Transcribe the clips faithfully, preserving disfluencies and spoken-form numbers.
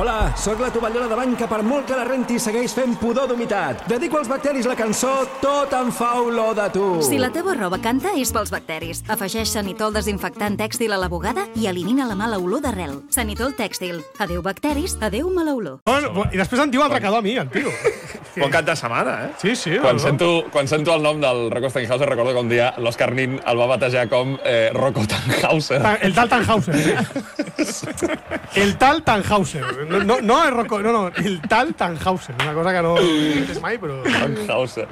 Hola, sóc la tovallola de bany que per molt que la renti segueix fent pudor d'humitat. Dedico als bacteris la cançó Tot em fa olor de tu. Si la teva roba canta, és pels bacteris. Afegeix Sanitol desinfectant tèxtil a la bugada i elimina la mala olor d'arrel. Sanitol tèxtil. Adéu bacteris, adéu mala olor. Bueno, I després em diu el recador a mi, el tio. Bon cap de setmana, eh? Sí, sí. Quan sento, quan sento el nom del Rocco Steinhauser, recordo que un dia l'Òscar Nin el va batejar com eh, Rocco Tannhauser. El tal Tannhauser, sí. El tal Tannhauser. No, no, no és Rocco, no, no, el tal Tannhauser. Una cosa que no he vist mai, però... Tannhauser.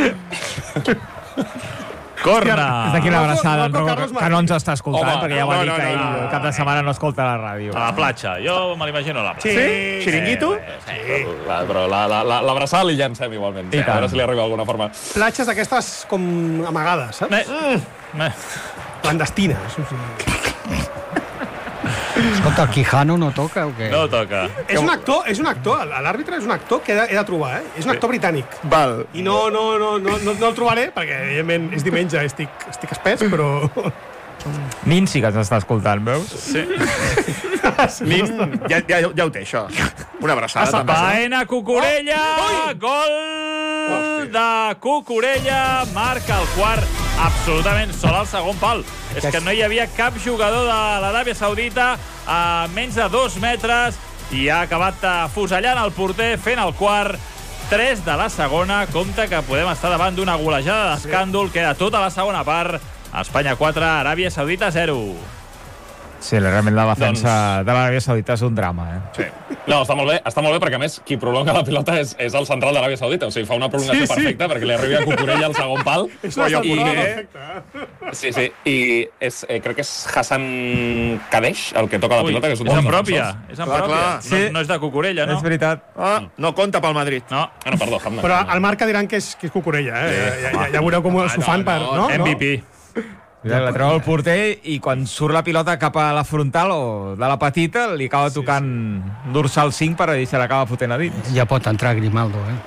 Corna! Des d'aquí una abraçada, Rocco, Rocco, Rocco, que no ens està escoltant, Home, perquè ja ho ha no, dit no, que no, ell no, no, cap de setmana no escolta la ràdio. A la platja. Jo me l'imagino a la platja. Sí? Xiringuito? Sí. La, però l'abraçada la, la, li llancem igualment. I A veure tant. si li arriba d'alguna forma. Platges d'aquestes com amagades, saps? Me, me. Clandestines. O sigui. Escolta, el Quijano no toca o què? No toca. És un actor, és un actor, l'àrbitre és un actor que he de, he de trobar, eh? És un actor britànic. Val. I no, no, no, no, no, no el trobaré, perquè evidentment és diumenge, estic, estic espès, però... Nin sí que ens està escoltant, veus? Sí. Nin, ja, ja, ja ho té, això. Una abraçada, també. Baena Cucurella, gol de Cucurella, marca el quart absolutament sol al segon pal. És que no hi havia cap jugador de l'Aràbia Saudita a menys de dos metres i ha acabat fusellant el porter fent el quart. tres de la segona, compte que podem estar davant d'una golejada d'escàndol, queda tota la segona part. Espanya quatre, Aràbia Saudita zero. Sí, realment la defensa doncs... de l'Aràbia Saudita és un drama, eh? Sí. No, està molt bé, està molt bé perquè, a més, qui prolonga la pilota és, és el central de l'Aràbia Saudita. O sigui, fa una prolongació Sí, sí. perfecta perquè li arribi a Cucurella al segon pal. És una I- temporada perfecta. Sí, sí. I és, eh, crec que és Hassan Kadesh el que toca la Ui, pilota, que és un és en dels pròpia, defensors. és en Clar, pròpia. clar. No, Sí. no és de Cucurella, no? És veritat. Ah, no compta pel Madrid. No. Ah, no, perdó, Hamdan. Però al Marca diran que és, que és Cucurella, eh? Ja, ja, ja veureu com s'ho fan per... No? M V P. La treu el porter i quan surt la pilota cap a la frontal o de la petita li acaba tocant dorsal cinc per i se l'acaba fotent a dins. Ja pot entrar Grimaldo, eh?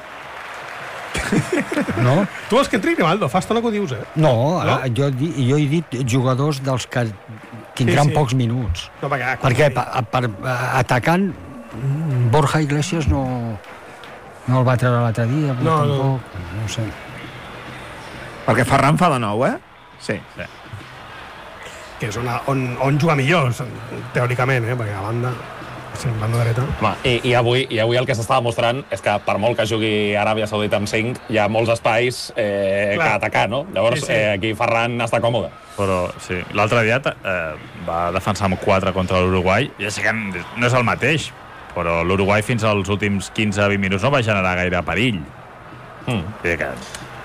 No? Tu vols que entri Grimaldo? Fa estona que ho dius, eh? No, no? Jo, di- jo he dit jugadors dels que tindran Sí, sí. pocs minuts. No, perquè... Perquè per, per, atacant Borja Iglesias no, no el va treure l'altre dia, però No, no. tampoc, no. no sé. Perquè Ferran fa de nou, eh? Sí. Sí. Que és una, on, on juga millor, teòricament, eh? Perquè a banda... Sí, a banda dreta. Home, i, i, avui, I avui el que s'estava mostrant és que per molt que jugui Aràbia Saudita amb cinc, hi ha molts espais eh, que atacar, no? Llavors, Sí, sí. Eh, aquí Ferran està còmode. Però, sí, l'altre dia eh, va defensar amb quatre contra l'Uruguai. Ja sé que no és el mateix, però l'Uruguai fins als últims quinze vint minuts no va generar gaire perill. Mm. Vull dir que...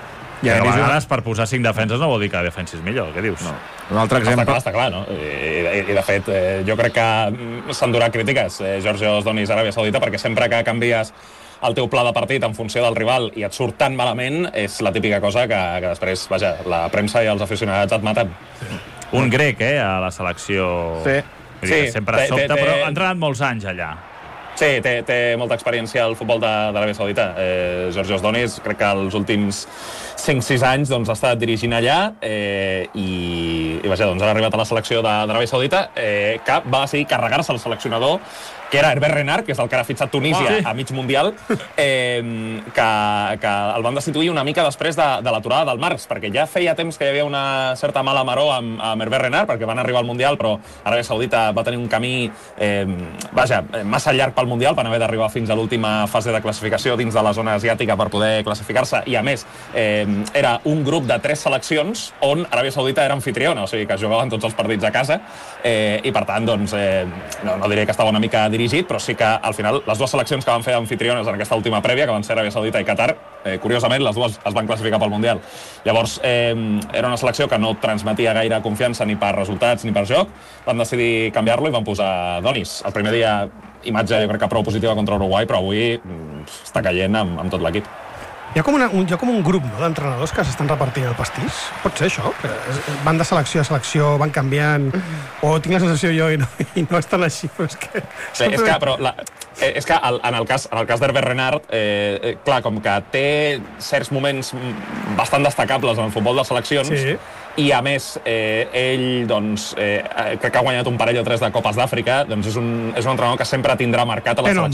I Ja, a a vegades- vegades per posar cinc defenses no vol dir que defensis millor, què dius? No. Un altre exemple... Està clar, està clar, no? I, i, i de fet, eh, jo crec que mm, s'endurà crítiques, eh, Georgios Donis, Aràbia Saudita, perquè sempre que canvies el teu pla de partit en funció del rival i et surt tan malament, és la típica cosa que, que després, vaja, la premsa i els aficionats et maten. Un grec, eh, a la selecció... Sí. Vull dir que Sí, sempre té- sobta, té- però té- ha entrenat molts anys allà. Sí, té, té molta experiència al futbol de, d'Aràbia Saudita. Eh, Georgios Donis, crec que els últims cinc sis anys doncs, ha estat dirigint allà eh, i, i vaja, doncs, ha arribat a la selecció de, d'Aràbia Saudita, eh, que va decidir carregar-se el seleccionador, que era Herbert Renard, que és el que ara ha fitxat Tunísia Ah, sí. a mig mundial, eh, que, que el van destituir una mica després de, de l'aturada del març, perquè ja feia temps que hi havia una certa mala maror amb, amb Herbert Renard, perquè van arribar al Mundial, però Aràbia Saudita va tenir un camí eh, vaja, massa llarg pel Mundial, van haver d'arribar fins a l'última fase de classificació dins de la zona asiàtica per poder classificar-se, i a més eh, era un grup de tres seleccions on Aràbia Saudita era anfitriona, o sigui que jugaven tots els partits a casa, eh, i per tant doncs, eh, no, no diré que estava una mica dirigit, però sí que al final les dues seleccions que van fer anfitriones en aquesta última prèvia, que van ser Aràbia Saudita i Qatar, eh, curiosament les dues es van classificar pel Mundial. Llavors eh, era una selecció que no transmetia gaire confiança ni per resultats ni per joc, van decidir canviar-lo i van posar Donis. El primer dia imatge jo crec que prou positiva contra Uruguai, però avui mm, està caient amb, amb tot l'equip. Hi ha com, una, un, hi ha com un grup no, d'entrenadors que s'estan repartint el pastís. Pot ser això? Que van de selecció a selecció, van canviant... O tinc la sensació jo i no, i no estan així, però és que... Sí, és que, però, la, eh, és que el, en el cas, en el cas d'Herbert Renard, eh, eh, clar, com que té certs moments bastant destacables en el futbol de seleccions, Sí. i a més eh, ell doncs, eh, crec que ha guanyat un parell o tres de Copes d'Àfrica, doncs és un, és un entrenador que sempre tindrà marcat a la Té nom. selecció